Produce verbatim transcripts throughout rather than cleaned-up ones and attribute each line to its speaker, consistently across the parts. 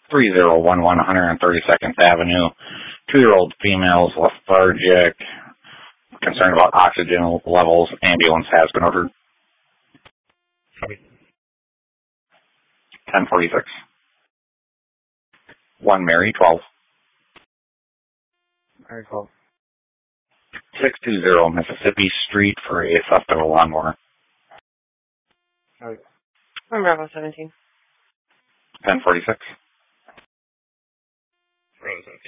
Speaker 1: three zero one one one hundred thirty-second Avenue. Two-year-old female is lethargic. Concerned about oxygen levels. Ambulance has been ordered.
Speaker 2: Copy.
Speaker 1: ten forty-six. one Mary, twelve.
Speaker 2: Mary, twelve.
Speaker 1: six two zero Mississippi Street for a suspect lawnmower.
Speaker 2: Copy.
Speaker 3: one Bravo, seventeen.
Speaker 1: ten forty-six.
Speaker 2: Bravo, seventeen.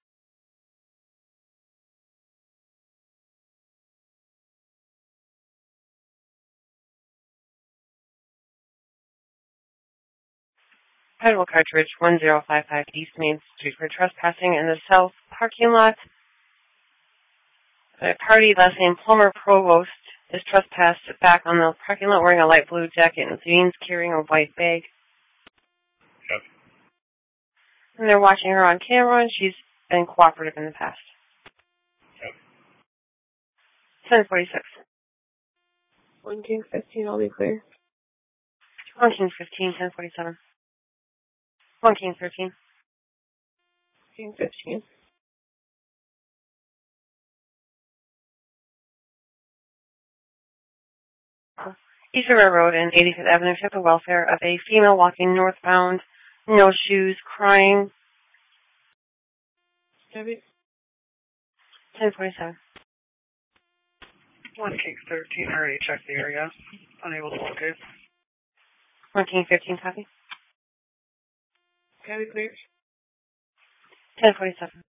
Speaker 3: Federal Cartridge, one zero five five East Main Street for trespassing in the south parking lot. A party last name Plummer Provost is trespassed back on the parking lot wearing a light blue jacket and jeans, carrying a white bag.
Speaker 2: Yep.
Speaker 3: And they're watching her on camera, and she's been cooperative in the past.
Speaker 2: Yep.
Speaker 3: ten forty-six.
Speaker 4: one King fifteen, I'll be clear.
Speaker 3: one King fifteen, ten forty-seven. one King thirteen.
Speaker 4: King fifteen.
Speaker 3: East River Road and eighty-fifth Avenue, check the welfare of a female walking northbound, no shoes, crying.
Speaker 4: Debbie?
Speaker 3: ten forty-seven.
Speaker 5: one King thirteen, already checked the area. Unable to locate.
Speaker 3: one King fifteen, copy.
Speaker 4: Can I be clear?
Speaker 3: ten forty-seven.